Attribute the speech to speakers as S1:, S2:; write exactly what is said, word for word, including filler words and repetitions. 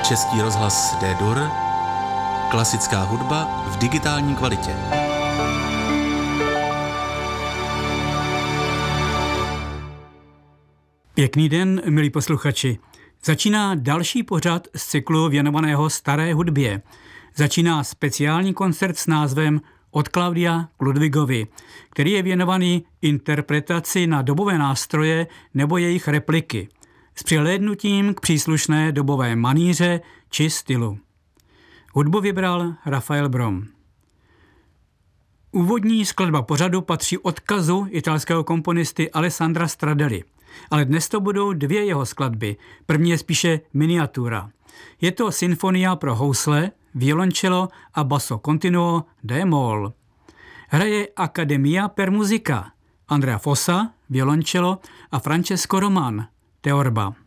S1: Český rozhlas D-Dur, klasická hudba v digitální kvalitě.
S2: Pěkný den, milí posluchači. Začíná další pořad z cyklu věnovaného staré hudbě. Začíná speciální koncert s názvem Od Klaudia k Ludwigovi, který je věnovaný interpretaci na dobové nástroje nebo jejich repliky, s přihlédnutím k příslušné dobové maníře či stylu. Hudbu vybral Rafael Brom. Úvodní skladba pořadu patří odkazu italského komponisty Alessandra Stradelli, ale dnes to budou dvě jeho skladby. První je spíše miniatura. Je to symfonia pro housle, violoncello a basso continuo d-moll. Hraje Accademia per Musica, Andrea Fossa, violoncello a Francesco Roman, teorba.